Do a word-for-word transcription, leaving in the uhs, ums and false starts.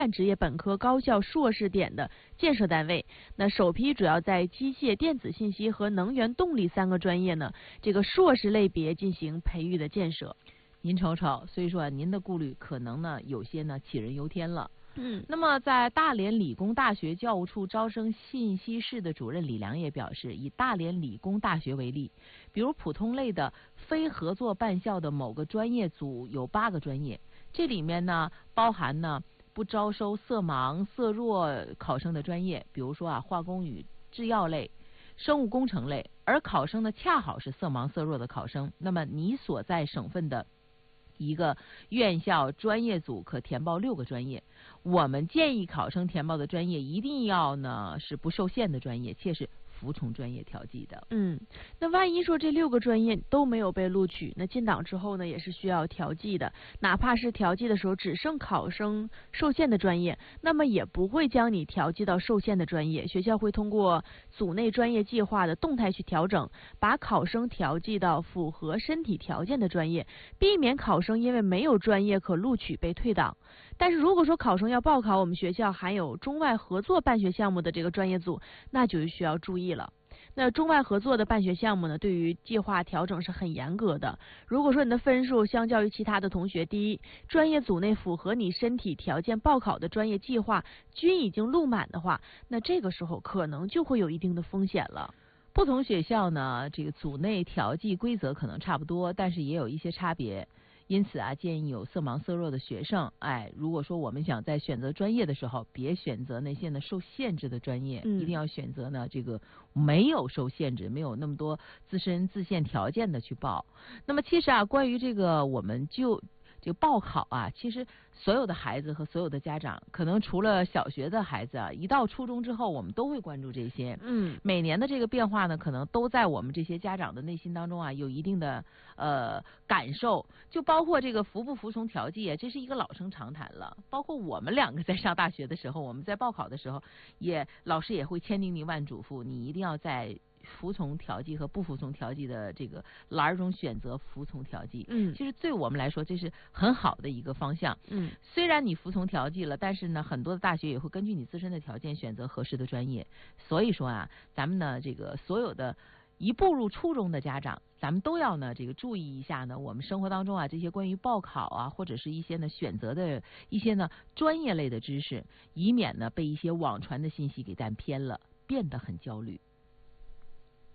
职业本科、高校、硕士点的建设单位。那首批主要在机械、电子信息和能源动力三个专业呢，这个硕士类别进行培育的建设。 您瞅瞅，所以说啊，您的顾虑可能呢有些呢杞人忧天了。 嗯， 那么在大连理工大学教务处招生信息室的主任李良也表示，以大连理工大学为例，比如普通类的非合作办校的某个专业组有八个专业，这里面呢包含呢不招收色盲、色弱考生的专业，比如说啊化工与制药类、生物工程类，而考生呢恰好是色盲色弱的考生，那么你所在省份的一个院校专业组可填报六个专业。我们建议考生填报的专业一定要呢是不受限的专业，且是服从专业调剂的。 嗯，那万一说这六个专业都没有被录取，那进档之后呢，也是需要调剂的。哪怕是调剂的时候只剩考生受限的专业，那么也不会将你调剂到受限的专业。学校会通过组内专业计划的动态去调整，把考生调剂到符合身体条件的专业，避免考生因为没有专业可录取被退档。但是如果说考生要报考我们学校含有中外合作办学项目的这个专业组，那就需要注意了。那中外合作的办学项目呢，对于计划调整是很严格的。如果说你的分数相较于其他的同学低，专业组内符合你身体条件报考的专业计划均已经录满的话，那这个时候可能就会有一定的风险了。 不同学校呢，这个组内调剂规则可能差不多，但是也有一些差别。因此啊，建议有色盲色弱的学生，哎，如果说我们想在选择专业的时候，别选择那些呢受限制的专业， 嗯、 一定要选择呢这个没有受限制、没有那么多自身自限条件的去报。那么其实啊，关于这个我们就这个报考啊，其实所有的孩子和所有的家长，可能除了小学的孩子啊，一到初中之后，我们都会关注这些。 嗯， 每年的这个变化呢，可能都在我们这些家长的内心当中啊，有一定的呃感受。就包括这个服不服从调剂，这是一个老生常谈了。包括我们两个在上大学的时候，我们在报考的时候，也老师也会千叮咛万嘱咐，你一定要在服从调剂和不服从调剂的这个栏中选择服从调剂。 嗯， 其实对我们来说这是很好的一个方向。 嗯， 虽然你服从调剂了，但是呢，很多的大学也会根据你自身的条件选择合适的专业。所以说啊，咱们呢这个所有的一步入初中的家长，咱们都要呢这个注意一下呢，我们生活当中啊这些关于报考啊或者是一些呢选择的一些呢专业类的知识，以免呢被一些网传的信息给带偏了，变得很焦虑。